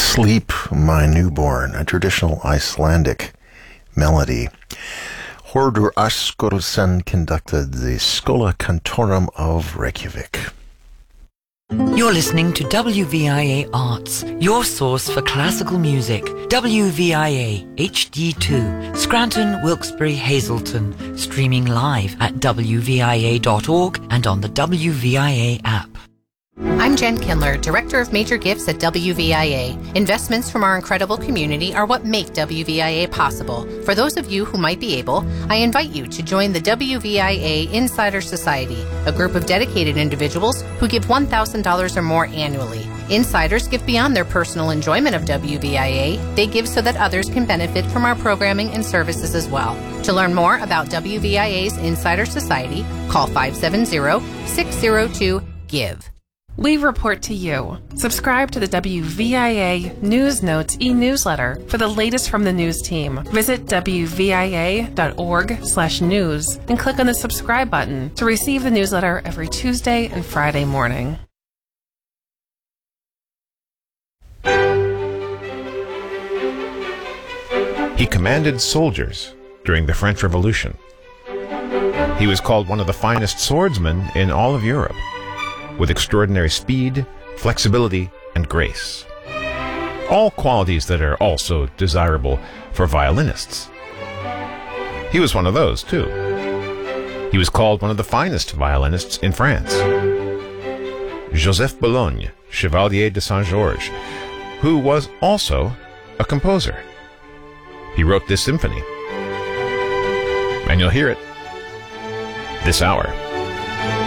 Sleep, My Newborn, a traditional Icelandic melody. Hordur Askursen conducted the Schola Cantorum of Reykjavik. You're listening to WVIA Arts, your source for classical music. WVIA HD2, Scranton, Wilkes-Barre, Hazleton. Streaming live at wvia.org and on the WVIA app. I'm Jen Kindler, Director of Major Gifts at WVIA. Investments from our incredible community are what make WVIA possible. For those of you who might be able, I invite you to join the WVIA Insider Society, a group of dedicated individuals who give $1,000 or more annually. Insiders give beyond their personal enjoyment of WVIA. They give so that others can benefit from our programming and services as well. To learn more about WVIA's Insider Society, call 570-602-GIVE. We report to you. Subscribe to the WVIA News Notes e-newsletter for the latest from the news team. Visit wvia.org/news and click on the subscribe button to receive the newsletter every Tuesday and Friday morning. He commanded soldiers during the French Revolution. He was called one of the finest swordsmen in all of Europe, with extraordinary speed, flexibility, and grace. All qualities that are also desirable for violinists. He was one of those, too. He was called one of the finest violinists in France. Joseph Boulogne, Chevalier de Saint-Georges, who was also a composer. He wrote this symphony, and you'll hear it this hour.